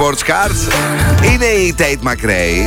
Sports Cards είναι η Tate McRae.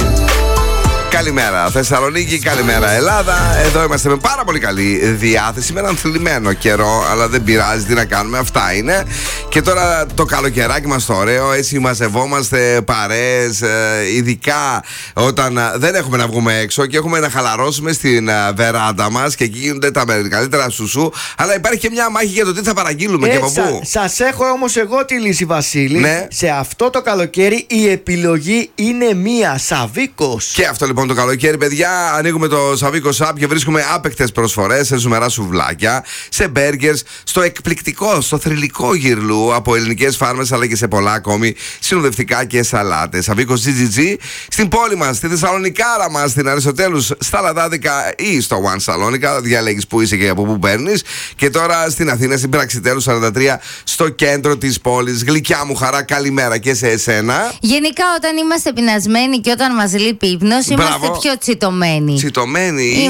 Καλημέρα Θεσσαλονίκη, καλημέρα Ελλάδα. Εδώ είμαστε με πάρα πολύ καλή διάθεση, με έναν θλιμμένο καιρό, αλλά δεν πειράζει, τι να κάνουμε, αυτά είναι. Και τώρα το καλοκαιράκι μας το ωραίο, έτσι μαζευόμαστε παρέες, ειδικά όταν δεν έχουμε να βγούμε έξω και έχουμε να χαλαρώσουμε στην βεράντα μας και εκεί γίνονται τα καλύτερα σουσού. Αλλά υπάρχει και μια μάχη για το τι θα παραγγείλουμε και από πού. Σας έχω όμως εγώ τη λύση, Βασίλη. Ναι. Σε αυτό το καλοκαίρι η επιλογή είναι μία, Σαβίκος. Και αυτό λοιπόν το καλοκαίρι, παιδιά, ανοίγουμε το Savvikos App και βρίσκουμε άπαικτες προσφορές σε ζουμερά σουβλάκια, σε μπέργκερς, στο εκπληκτικό, στο θρυλικό γυρλού από ελληνικές φάρμες, αλλά και σε πολλά ακόμη συνοδευτικά και σαλάτες. Savvikos GGG στην πόλη μας, στη Θεσσαλονικάρα μας, στην Αριστοτέλους, στα Λαδάδικα ή στο One Salonica. Διαλέγεις που είσαι και από πού παίρνεις. Και τώρα στην Αθήνα, στην Πραξιτέλους 43, στο κέντρο της πόλης. Γλυκιά μου χαρά, καλημέρα και σε εσένα. Γενικά, όταν είμαστε πεινασμένοι και όταν μας λείπει ύπνος, είμαστε πιο τσιτωμένοι. Τσιτωμένοι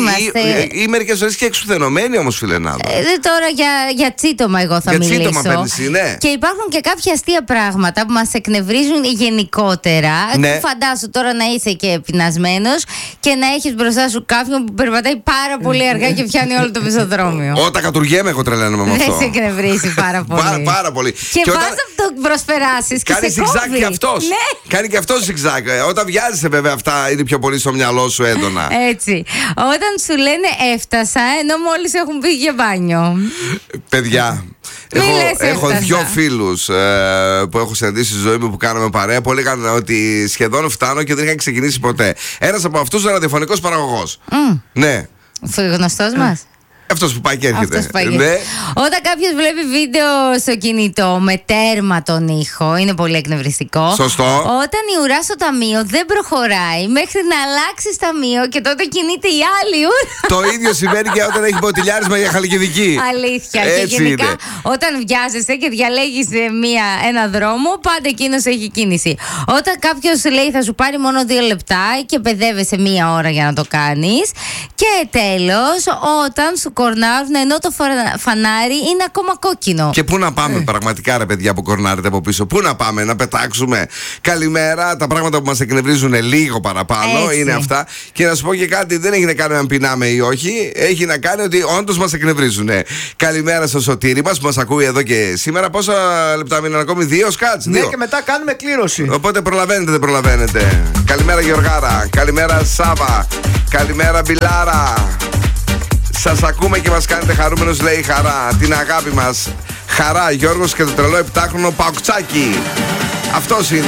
ή μερικές φορές και εξουθενωμένοι όμως, φιλενάδα. Τώρα για τσίτωμα εγώ θα μιλήσω. Για τσίτωμα παίρνεις, ναι. Και υπάρχουν και κάποια αστεία πράγματα που μας εκνευρίζουν γενικότερα. Ναι. Φαντάσου τώρα να είσαι και πεινασμένος και να έχεις μπροστά σου κάποιον που περπατάει πάρα πολύ αργά και πιάνει όλο το πεζοδρόμιο. Όταν κατουργέμαι, εγώ τρελαίνομαι με αυτό. Δεν σε εκνευρίζει πάρα πολύ. Πάρα πολύ. Και πας να το προσπεράσεις και κάνει σε κόβει. ζιγζάκ και αυτός. Ναι. Κάνει και αυτός ζιγζάκ. Όταν βιάζεσαι, βέβαια, αυτά είναι πιο πολύ στο μυαλό σου έντονα. Έτσι. Όταν σου λένε έφτασα, ενώ μόλις έχουν πει για μπάνιο. Παιδιά, έχω δύο φίλους που έχω συναντήσει στη ζωή μου που κάναμε παρέα που έλεγαν ότι σχεδόν φτάνω και δεν είχαν ξεκινήσει ποτέ. Ένας από αυτούς είναι ραδιοφωνικός παραγωγός. Ναι. Γνωστός μας. Αυτός που πάει και έρχεται. Ναι. Όταν κάποιος βλέπει βίντεο στο κινητό με τέρμα τον ήχο, είναι πολύ εκνευριστικό. Σωστό. Όταν η ουρά στο ταμείο δεν προχωράει μέχρι να αλλάξει ταμείο και τότε κινείται η άλλη ουρά. Το ίδιο συμβαίνει και όταν έχει μποτιλιάρισμα για Χαλκιδική. Αλήθεια. Έτσι και γενικά είναι. όταν βιάζεσαι και διαλέγεις ένα δρόμο, πάντα εκείνος έχει κίνηση. Όταν κάποιος λέει θα σου πάρει μόνο 2 λεπτά και παιδεύεσαι 1 ώρα για να το κάνεις. Και τέλος, όταν σου κορνάρουν ενώ το φανάρι είναι ακόμα κόκκινο. Και πού να πάμε, πραγματικά, ρε παιδιά που κορνάρετε από πίσω, πού να πάμε, να πετάξουμε. Καλημέρα, τα πράγματα που μας εκνευρίζουν λίγο παραπάνω. Έτσι. Είναι αυτά. Και να σου πω και κάτι, δεν έχει να κάνει αν πεινάμε ή όχι. Έχει να κάνει ότι όντως μας εκνευρίζουν. Καλημέρα στο Σωτήρι μας που μας ακούει εδώ και σήμερα. Πόσα λεπτά μείναν ακόμη, 2 σκάτς? Ναι, και μετά κάνουμε κλήρωση. Οπότε προλαβαίνετε, δεν προλαβαίνετε. Καλημέρα Γεωργάρα, καλημέρα Σάβα, καλημέρα Μπιλάρα. Σας ακούμε και μας κάνετε χαρούμενος, λέει Χαρά. Την αγάπη μας. Χαρά, Γιώργος και το τρελό 7χρονο Παουκτσάκι. Αυτός είναι.